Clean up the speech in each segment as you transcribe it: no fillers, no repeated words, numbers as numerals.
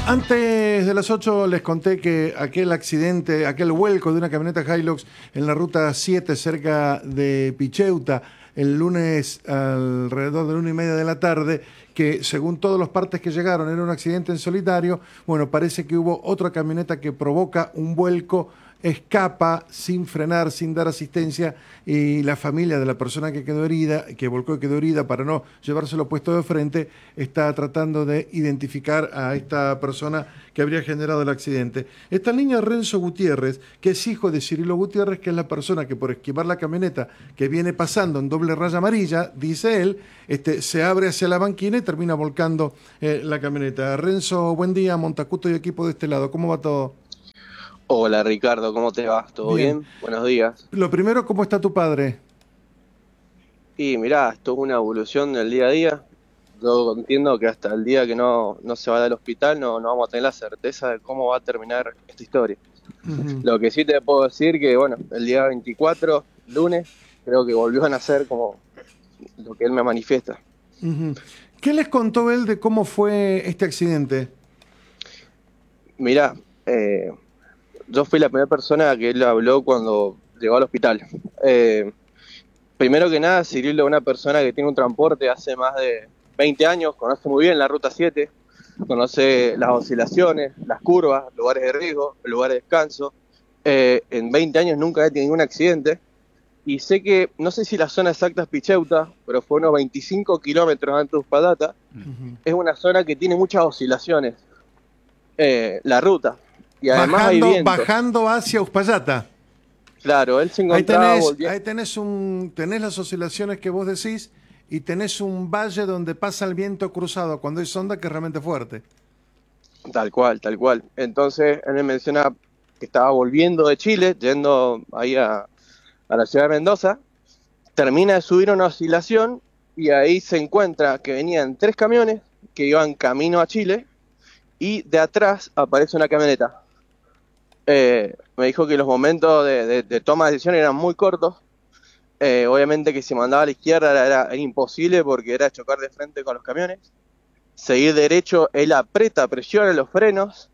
Antes de las 8 les conté que aquel accidente, aquel vuelco de una camioneta Hilux en la ruta 7 cerca de Picheuta, el lunes alrededor de la 1:30 de la tarde, que según todos los partes que llegaron era un accidente en solitario. Bueno, parece que hubo otra camioneta que provoca un vuelco, escapa sin frenar, sin dar asistencia, y la familia de la persona que quedó herida, que volcó y quedó herida, para no llevárselo puesto de frente, está tratando de identificar a esta persona que habría generado el accidente. Está el niño Renzo Gutiérrez, que es hijo de Cirilo Gutiérrez, que es la persona que por esquivar la camioneta que viene pasando en doble raya amarilla, dice él, se abre hacia la banquina y termina volcando la camioneta. Renzo, buen día, Montacuto y equipo de este lado, ¿cómo va todo? Hola Ricardo, ¿cómo te va? ¿Todo bien? Buenos días. Lo primero, ¿cómo está tu padre? Y mirá, esto es una evolución del día a día. Yo entiendo que hasta el día que no se va del hospital no vamos a tener la certeza de cómo va a terminar esta historia. Lo que sí te puedo decir que, bueno, el día 24, lunes, creo que volvió a nacer como lo que él me manifiesta. ¿Qué les contó él de cómo fue este accidente? Mirá, yo fui la primera persona que él habló cuando llegó al hospital. Primero que nada, Cirilo es una persona que tiene un transporte hace más de 20 años, conoce muy bien la Ruta 7, conoce las oscilaciones, las curvas, lugares de riesgo, lugares de descanso. En 20 años nunca he tenido un accidente y sé que, no sé si la zona exacta es Picheuta, pero fue unos 25 kilómetros antes de Uspallata. Es una zona que tiene muchas oscilaciones, la ruta, y además hay viento. Bajando hacia Uspallata. Claro, él se encontraba ahí tenés las oscilaciones que vos decís y tenés un valle donde pasa el viento cruzado cuando hay sonda, que es realmente fuerte. Tal cual, tal cual. Entonces él me menciona que estaba volviendo de Chile, yendo ahí a la ciudad de Mendoza, termina de subir una oscilación y ahí se encuentra que venían 3 camiones que iban camino a Chile y de atrás aparece una camioneta. Me dijo que los momentos de toma de decisión eran muy cortos. Obviamente que si mandaba a la izquierda era imposible porque era chocar de frente con los camiones. Seguir derecho, él aprieta, presiona los frenos.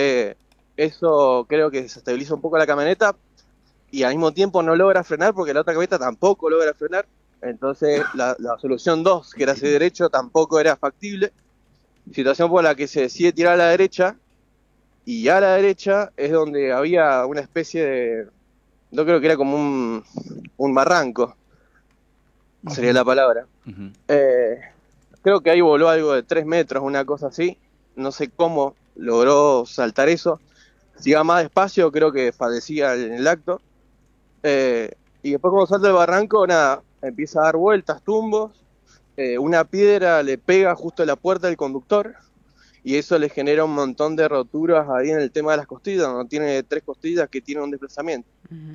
Eso creo que desestabiliza un poco la camioneta y al mismo tiempo no logra frenar porque la otra camioneta tampoco logra frenar. Entonces la solución 2, que era seguir derecho, tampoco era factible. Situación por la que se decide tirar a la derecha. Y a la derecha es donde había una especie de... Yo creo que era como un barranco, sería la palabra. Creo que ahí voló algo de 3 metros, una cosa así. No sé cómo logró saltar eso. Si iba más despacio, creo que fallecía en el acto. Y después cuando salta el barranco, nada, empieza a dar vueltas, tumbos. Una piedra le pega justo a la puerta del conductor. Y eso le genera un montón de roturas ahí en el tema de las costillas, no tiene 3 costillas que tienen un desplazamiento.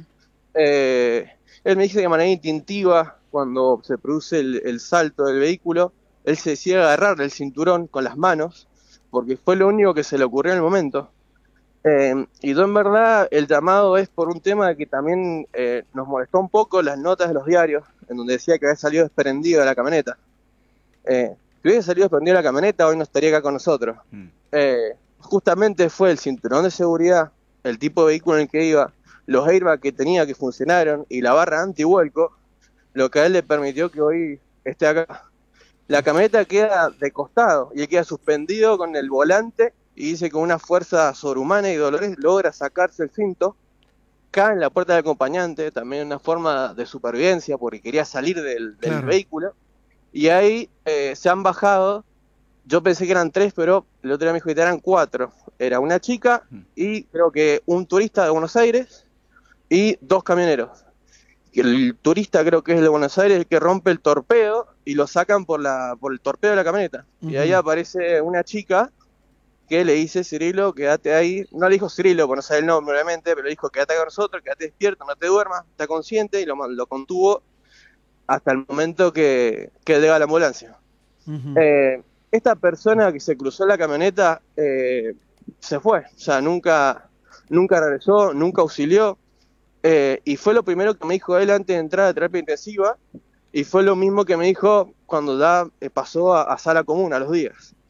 Él me dice que de manera instintiva, cuando se produce el salto del vehículo, él se decide agarrar el cinturón con las manos, porque fue lo único que se le ocurrió en el momento. Y yo en verdad el llamado es por un tema que también nos molestó un poco las notas de los diarios, en donde decía que había salido desprendido de la camioneta. Si hubiese salido desprendido de la camioneta, hoy no estaría acá con nosotros. Justamente fue el cinturón de seguridad, el tipo de vehículo en el que iba, los airbags que tenía que funcionaron y la barra anti-vuelco, lo que a él le permitió que hoy esté acá. La camioneta queda de costado y él queda suspendido con el volante y dice que con una fuerza sobrehumana y dolores logra sacarse el cinto, cae en la puerta del acompañante, también una forma de supervivencia porque quería salir del vehículo. Y ahí se han bajado, yo pensé que eran 3, pero el otro día me dijo que eran 4. Era una chica y creo que un turista de Buenos Aires y 2 camioneros. El turista creo que es el de Buenos Aires, el que rompe el torpedo y lo sacan por el torpedo de la camioneta. Y ahí aparece una chica que le dice: Cirilo, quédate ahí. No le dijo Cirilo, porque no sabe el nombre obviamente, pero le dijo: quédate con nosotros, quédate despierto, no te duermas, está consciente, y lo contuvo hasta el momento que llega la ambulancia. Esta persona que se cruzó la camioneta se fue, o sea, nunca regresó, nunca auxilió, y fue lo primero que me dijo él antes de entrar a terapia intensiva, y fue lo mismo que me dijo cuando ya pasó a sala común a los días.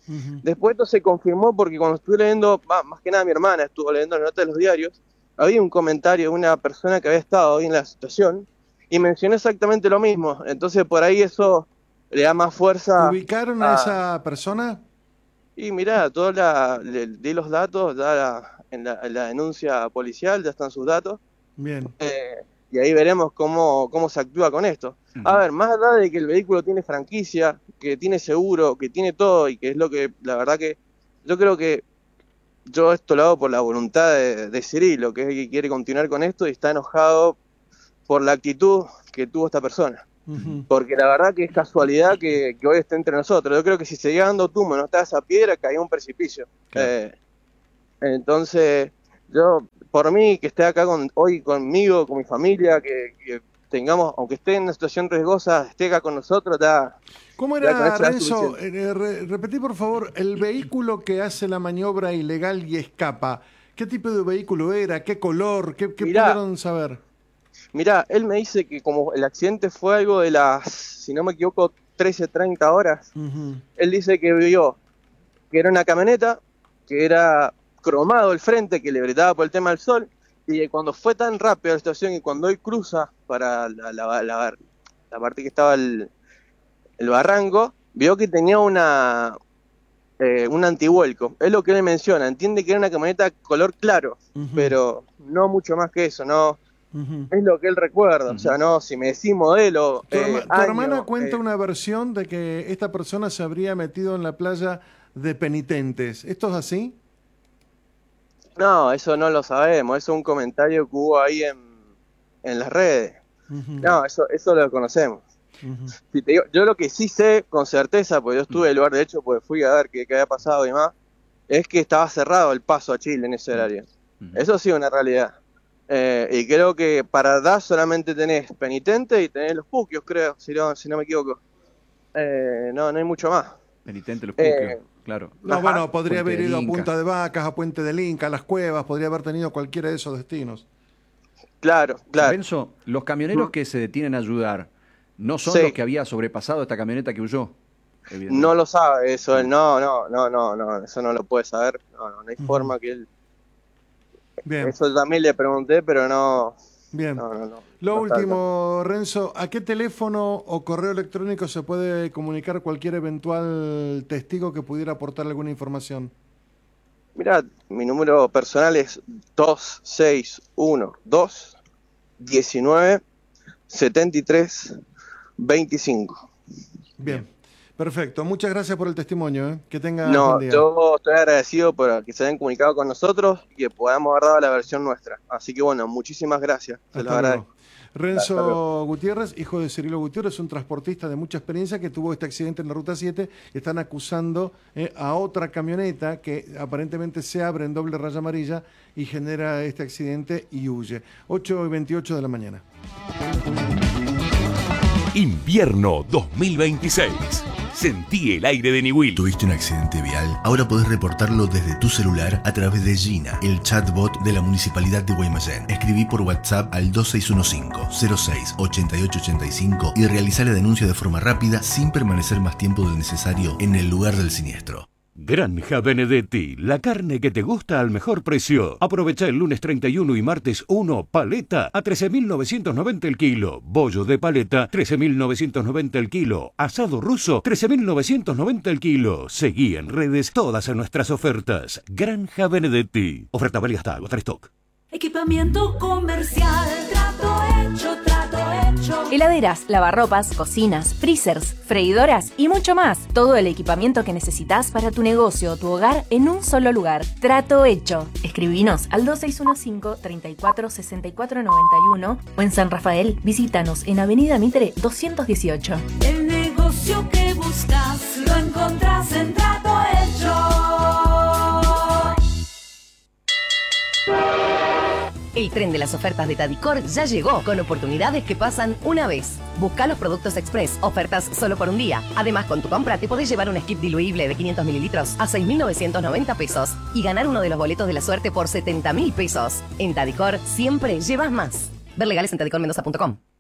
Después esto se confirmó porque cuando estuve leyendo, más que nada mi hermana estuvo leyendo las notas de los diarios, había un comentario de una persona que había estado ahí en la situación y mencionó exactamente lo mismo. Entonces por ahí eso le da más fuerza. ¿Ubicaron a esa persona? Y mirá, le di los datos, en la denuncia policial ya están sus datos. Bien. Y ahí veremos cómo se actúa con esto. A ver, más allá de que el vehículo tiene franquicia, que tiene seguro, que tiene todo, y que es lo que, la verdad que, yo creo que yo esto lo hago por la voluntad de Cirilo, que es el que quiere continuar con esto y está enojado por la actitud que tuvo esta persona. Porque la verdad que es casualidad que hoy esté entre nosotros. Yo creo que si seguía dando tumo, no estaba esa piedra, caía un precipicio. Claro. Entonces, yo, por mí, que esté acá hoy conmigo, con mi familia, que tengamos, aunque esté en una situación riesgosa, esté acá con nosotros, ¿Cómo era, Renzo? Repetí, por favor, el vehículo que hace la maniobra ilegal y escapa. ¿Qué tipo de vehículo era? ¿Qué color? ¿Qué pudieron saber? Mirá, él me dice que como el accidente fue algo de las, si no me equivoco, 13:30 horas, él dice que vio que era una camioneta, que era cromado el frente, que le brillaba por el tema del sol, y que cuando fue tan rápido la situación y cuando él cruza para la parte que estaba el barranco, vio que tenía un antivuelco. Es lo que él menciona, entiende que era una camioneta color claro, pero no mucho más que eso, no. Es lo que él recuerda, o sea, no, si me decís modelo. Tu hermana cuenta una versión de que esta persona se habría metido en la playa de penitentes. ¿Esto es así? No, eso no lo sabemos, eso es un comentario que hubo ahí en las redes. No, eso lo conocemos. Si te digo, yo lo que sí sé con certeza, porque yo estuve en el lugar de hecho, porque fui a ver qué había pasado y demás, es que estaba cerrado el paso a Chile en ese horario. Eso sí es una realidad. Y creo que para dar solamente tenés penitente y tenés los puquios, creo, si no me equivoco. No hay mucho más. Penitente, los puquios, claro. No, bueno, podría haber ido a Punta de Vacas, a Puente del Inca, a Las Cuevas, podría haber tenido cualquiera de esos destinos. Claro. Penso, los camioneros que se detienen a ayudar, ¿no son los que había sobrepasado esta camioneta que huyó? No lo sabe eso, él no, eso no lo puede saber, no hay forma que él... Bien. Eso también le pregunté, pero no... Bien. Lo último, Renzo, ¿a qué teléfono o correo electrónico se puede comunicar cualquier eventual testigo que pudiera aportar alguna información? Mirá, mi número personal es 2612-19-73-25. Bien. Perfecto, muchas gracias por el testimonio, que tenga buen día. Yo estoy agradecido por que se hayan comunicado con nosotros y que podamos haber dado la versión nuestra. Así que bueno, muchísimas gracias. Se los agradezco. Renzo Gutiérrez, hijo de Cirilo Gutiérrez, un transportista de mucha experiencia que tuvo este accidente en la Ruta 7. Están acusando a otra camioneta que aparentemente se abre en doble raya amarilla y genera este accidente y huye. 8:28 de la mañana. Invierno 2026. Sentí el aire de Niwil. ¿Tuviste un accidente vial? Ahora podés reportarlo desde tu celular a través de Gina, el chatbot de la Municipalidad de Guaymallén. Escribí por WhatsApp al 2615-06-8885 y realizá la denuncia de forma rápida sin permanecer más tiempo del necesario en el lugar del siniestro. Granja Benedetti, la carne que te gusta al mejor precio. Aprovecha el lunes 31 y martes 1, paleta a 13.990 el kilo. Bollo de paleta, 13.990 el kilo. Asado ruso, 13.990 el kilo. Seguí en redes todas nuestras ofertas. Granja Benedetti. Oferta válida hasta agotar stock. Equipamiento comercial, trato hecho, trato hecho. Heladeras, lavarropas, cocinas, freezers, freidoras y mucho más. Todo el equipamiento que necesitas para tu negocio o tu hogar en un solo lugar. Trato hecho. Escribinos al 2615-346491 o en San Rafael, visítanos en Avenida Mitre 218. El negocio que buscas lo encontrás en Trato Hecho. El tren de las ofertas de Tadicor ya llegó, con oportunidades que pasan una vez. Busca los productos express, ofertas solo por un día. Además, con tu compra te podés llevar un skip diluible de 500 mililitros a 6.990 pesos y ganar uno de los boletos de la suerte por 70.000 pesos. En Tadicor siempre llevas más. Ver legales en tadicormendoza.com.